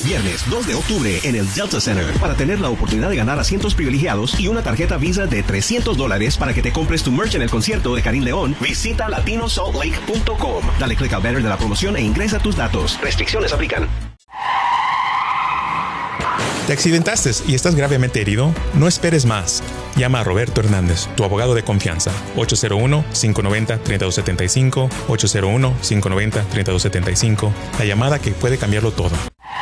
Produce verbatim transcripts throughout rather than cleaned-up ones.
Viernes dos de octubre en el Delta Center para tener la oportunidad de ganar asientos privilegiados y una tarjeta Visa de trescientos dólares para que te compres tu merch en el concierto de Karim León. Visita latino salt lake punto com. Dale click al banner de la promoción e ingresa tus datos. Restricciones aplican. ¿Te accidentaste y estás gravemente herido? No esperes más. Llama a Roberto Hernández, tu abogado de confianza. ocho cero uno, cinco nueve cero, tres dos siete cinco, ocho cero uno, cinco nueve cero, tres dos siete cinco. La llamada que puede cambiarlo todo.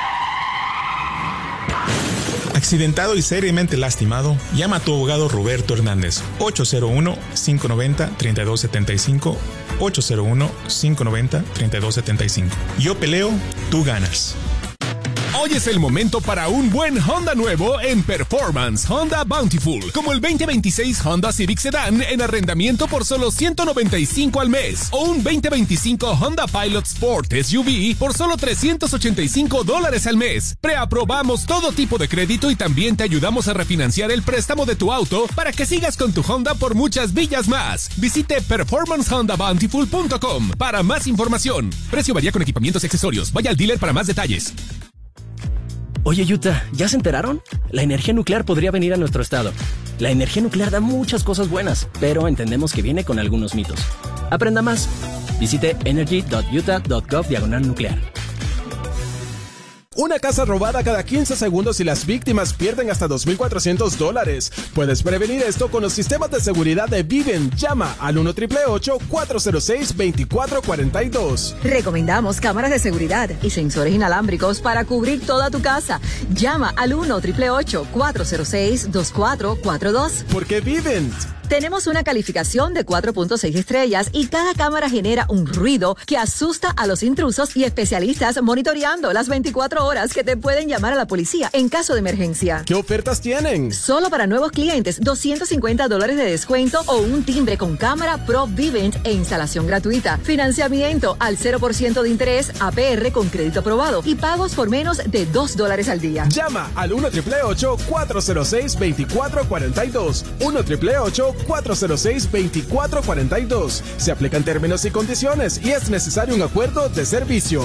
Accidentado y seriamente lastimado, llama a tu abogado Roberto Hernández. ocho cero uno, cinco nueve cero, tres dos siete cinco, ocho cero uno, cinco nueve cero, tres dos siete cinco. Yo peleo, tú ganas. Hoy es el momento para un buen Honda nuevo en Performance Honda Bountiful, como el veinte veintiséis Honda Civic Sedan en arrendamiento por solo ciento noventa y cinco al mes, o un veinte veinticinco Honda Pilot Sport S U V por solo trescientos ochenta y cinco dólares al mes. Preaprobamos todo tipo de crédito y también te ayudamos a refinanciar el préstamo de tu auto para que sigas con tu Honda por muchas villas más. Visite performance honda bountiful punto com para más información. Precio varía con equipamientos y accesorios. Vaya al dealer para más detalles. Oye, Utah, ¿ya se enteraron? La energía nuclear podría venir a nuestro estado. La energía nuclear da muchas cosas buenas, pero entendemos que viene con algunos mitos. Aprenda más. Visite energy punto utah punto gov diagonal nuclear. Una casa robada cada quince segundos y las víctimas pierden hasta dos mil cuatrocientos dólares. Puedes prevenir esto con los sistemas de seguridad de Vivint. Llama al uno ocho ocho ocho, cuatro cero seis, dos cuatro cuatro dos. Recomendamos cámaras de seguridad y sensores inalámbricos para cubrir toda tu casa. Llama al uno ocho ocho ocho, cuatro cero seis, dos cuatro cuatro dos. Porque Vivint. Tenemos una calificación de cuatro punto seis estrellas y cada cámara genera un ruido que asusta a los intrusos y especialistas monitoreando las veinticuatro horas que te pueden llamar a la policía en caso de emergencia. ¿Qué ofertas tienen? Solo para nuevos clientes, doscientos cincuenta dólares de descuento o un timbre con cámara Pro Vivint e instalación gratuita. Financiamiento al cero por ciento de interés, A P R con crédito aprobado y pagos por menos de dos dólares al día. Llama al uno ocho ocho ocho, cuatro cero seis, dos cuatro cuatro dos. uno ocho ocho ocho, cuatro cero seis, dos cuatro cuatro dos. Se aplican términos y condiciones y es necesario un acuerdo de servicio.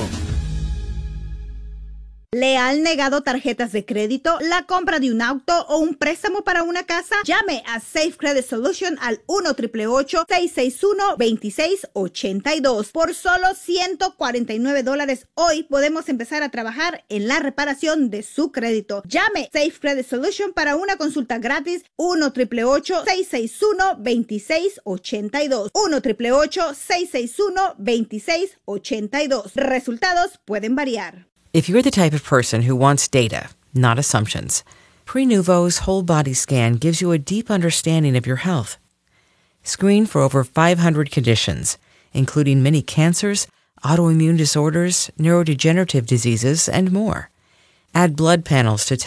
¿Le han negado tarjetas de crédito, la compra de un auto o un préstamo para una casa? Llame a Safe Credit Solution al uno ocho ocho ocho, seis seis uno, dos seis ocho dos. Por solo ciento cuarenta y nueve dólares hoy podemos empezar a trabajar en la reparación de su crédito. Llame Safe Credit Solution para una consulta gratis uno ocho ocho ocho, seis seis uno, dos seis ocho dos. uno ocho ocho ocho, seis seis uno, dos seis ocho dos. Resultados pueden variar. If you're the type of person who wants data, not assumptions, Prenuvo's whole body scan gives you a deep understanding of your health. Screen for over five hundred conditions, including many cancers, autoimmune disorders, neurodegenerative diseases, and more. Add blood panels to test